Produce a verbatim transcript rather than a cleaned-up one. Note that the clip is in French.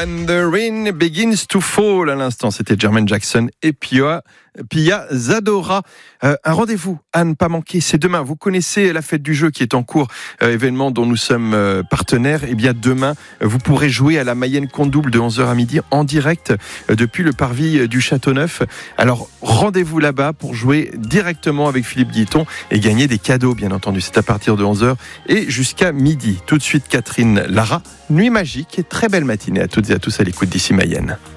When the Rain Begins to Fall. À l'instant, c'était Jermaine Jackson et Pia, Pia Zadora. Euh, un rendez-vous à ne pas manquer, c'est demain. Vous connaissez la fête du jeu qui est en cours, euh, événement dont nous sommes euh, partenaires. Et bien demain, vous pourrez jouer à la Mayenne Compte Double de onze heures à midi en direct euh, depuis le parvis du Châteauneuf. Alors rendez-vous là-bas pour jouer directement avec Philippe Guiton et gagner des cadeaux, bien entendu. C'est à partir de onze heures et jusqu'à midi. Tout de suite, Catherine Lara, Nuit magique et très belle matinée à toutes et à tous à l'écoute d'ici Mayenne.